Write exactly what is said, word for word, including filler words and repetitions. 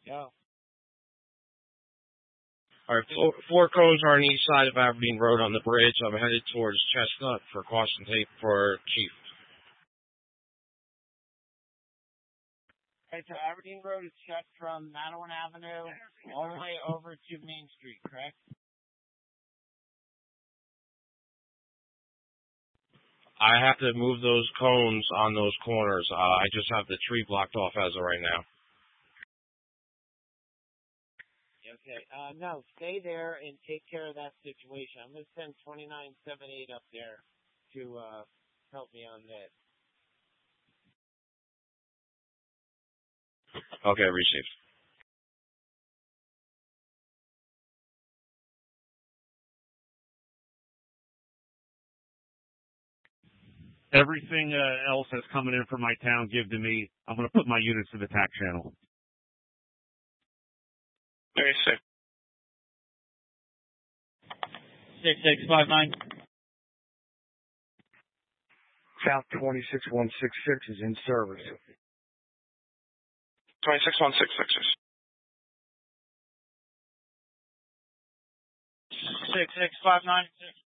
Go. All right, four, four cones are on each side of Aberdeen Road on the bridge. I'm headed towards Chestnut for caution tape for Chief. Okay, so Aberdeen Road is shut from Madawan Avenue all the way over to Main Street, correct? I have to move those cones on those corners. Uh, I just have the tree blocked off as of right now. Okay, uh, no, stay there and take care of that situation. I'm going to send twenty-nine seventy-eight up there to uh, help me on this. Okay, received. Everything uh, else that's coming in from my town, give to me. I'm going to put my units in the tack channel. Very sick. six six five nine. South twenty-six one six six is in service. twenty-six one six six. six six five nine six.